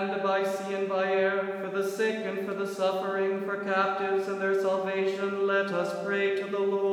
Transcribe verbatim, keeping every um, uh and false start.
And by sea and by air, for the sick and for the suffering, for captives and their salvation, let us pray to the Lord.